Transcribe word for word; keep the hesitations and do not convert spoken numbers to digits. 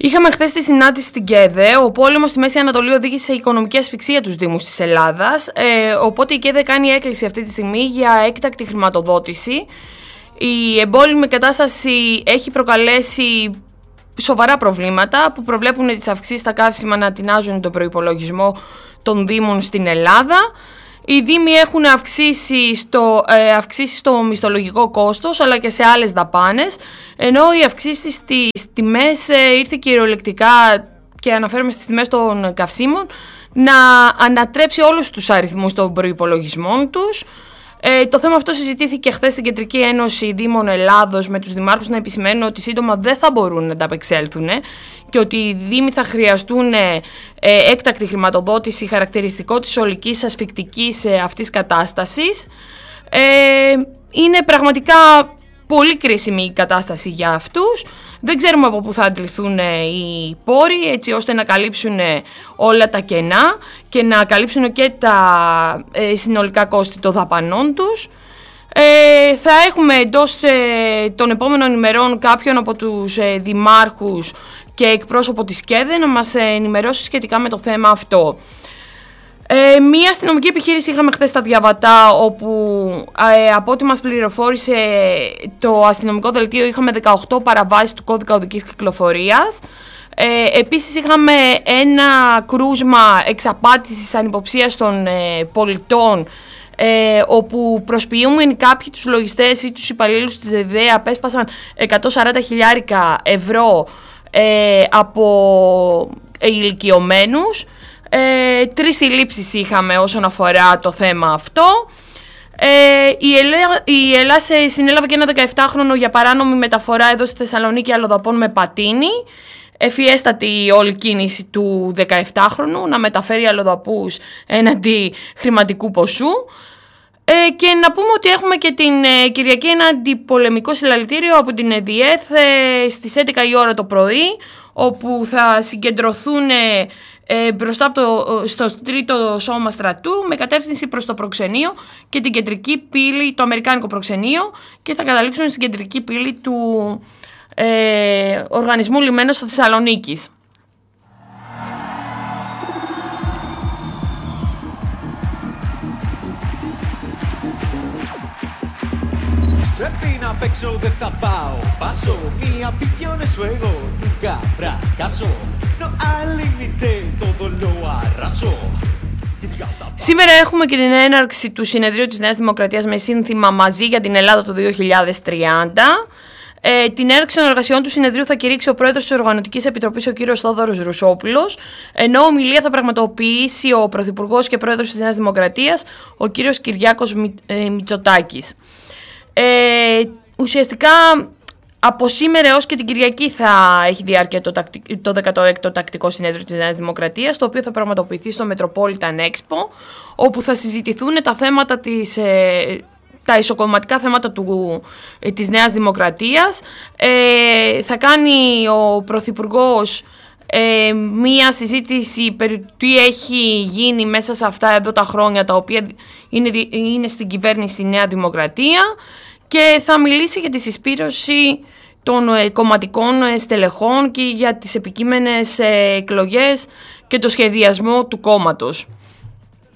Είχαμε χθες τη συνάντηση στην ΚΕΔΕ. Ο πόλεμος στη Μέση Ανατολή οδήγησε σε οικονομική ασφυξία τους δήμους της Ελλάδας. Ε, οπότε η ΚΕΔΕ κάνει έκκληση αυτή τη στιγμή για έκτακτη χρηματοδότηση. Η εμπόλεμη κατάσταση έχει προκαλέσει σοβαρά προβλήματα που προβλέπουν τις αυξήσεις στα καύσιμα να τεινάζουν τον προϋπολογισμό των δήμων στην Ελλάδα. Οι δήμοι έχουν αυξήσει στο, ε, αυξήσει στο μισθολογικό κόστος αλλά και σε άλλες δαπάνες, ενώ η αυξήση στις τιμές ε, ήρθε κυριολεκτικά, και αναφέρομαι στις τιμές των καυσίμων, να ανατρέψει όλους τους αριθμούς των προϋπολογισμών τους. Ε, το θέμα αυτό συζητήθηκε χθες στην Κεντρική Ένωση Δήμων Ελλάδος, με τους δημάρχους να επισημαίνουν ότι σύντομα δεν θα μπορούν να τα απεξέλθουν και ότι οι δήμοι θα χρειαστούν ε, έκτακτη χρηματοδότηση, χαρακτηριστικό της ολικής ασφυκτικής ε, αυτής κατάστασης. Ε, είναι πραγματικά πολύ κρίσιμη η κατάσταση για αυτούς. Δεν ξέρουμε από πού θα αντληθούν οι πόροι, έτσι ώστε να καλύψουν όλα τα κενά και να καλύψουν και τα ε, συνολικά κόστη των δαπανών τους. Ε, θα έχουμε εντός ε, των επόμενων ημερών κάποιον από τους ε, δημάρχους και εκπρόσωπο της ΚΕΔΕ να μας ενημερώσει σχετικά με το θέμα αυτό. Ε, μία αστυνομική επιχείρηση είχαμε χθες στα Διαβατά, όπου ε, από ό,τι μας πληροφόρησε το αστυνομικό δελτίο είχαμε δεκαοκτώ παραβάσεις του κώδικα οδικής κυκλοφορίας. Ε, επίσης είχαμε ένα κρούσμα εξαπάτησης ανυποψίας των ε, πολιτών, ε, όπου προσποιούμενοι κάποιοι τους λογιστές ή τους υπαλλήλους της ΔΕΔΕ απέσπασαν εκατόν σαράντα χιλιάρικα ευρώ ε, από ηλικιωμένους. Ε, τρεις συλλήψεις είχαμε όσον αφορά το θέμα αυτό. Ε, η, Ελά, η Ελλάς συνέλαβε και ένα δεκαεπτάχρονο για παράνομη μεταφορά εδώ στη Θεσσαλονίκη αλλοδαπών με πατίνι. Ευφιέστατη όλη κίνηση του δεκαεπτάχρονου να μεταφέρει αλλοδαπούς έναντι χρηματικού ποσού. Ε, και να πούμε ότι έχουμε και την ε, Κυριακή ένα αντιπολεμικό συλλαλητήριο από την ΕΔΙΕΘ ε, στις έντεκα η ώρα το πρωί, όπου θα συγκεντρωθούν ε, ε, μπροστά από το, στο τρίτο σώμα στρατού με κατεύθυνση προς το προξενείο και την κεντρική πύλη, το αμερικάνικο προξενείο, και θα καταλήξουν στην κεντρική πύλη του ε, οργανισμού λιμένος της Θεσσαλονίκης. Πρέπει να παίξω, δεν θα πάω πάσο. Μία πίθιονε σουέγω, nunca fracaso. No al límite, todo lo arraso. Σήμερα έχουμε και την έναρξη του συνεδρίου της Νέας Δημοκρατίας με σύνθημα «Μαζί για την Ελλάδα το δύο χιλιάδες τριάντα». Ε, την έναρξη των εργασιών του συνεδρίου θα κηρύξει ο πρόεδρος της Οργανωτικής Επιτροπής, ο κύριος Θόδωρος Ρουσόπουλος, ενώ ομιλία θα πραγματοποιήσει ο πρωθυπουργός και πρόεδρος της Νέας Δημοκρατίας, ο κύριος Κυριάκος Μη, ε, Μητσοτάκης. Ε, ουσιαστικά από σήμερα έως και την Κυριακή θα έχει διάρκεια το, το δέκατο έκτο τακτικό συνέδριο της Νέας Δημοκρατίας, το οποίο θα πραγματοποιηθεί στο Metropolitan Expo, όπου θα συζητηθούν τα θέματα της, ε, τα ισοκομματικά θέματα του, ε, της Νέας Δημοκρατίας. Ε, θα κάνει ο Πρωθυπουργός ε, μία συζήτηση περί τι έχει γίνει μέσα σε αυτά εδώ τα χρόνια τα οποία είναι, είναι στην κυβέρνηση Νέα Δημοκρατία, και θα μιλήσει για τη συσπήρωση των ε, κομματικών ε, στελεχών και για τις επικείμενες ε, εκλογές και το σχεδιασμό του κόμματος.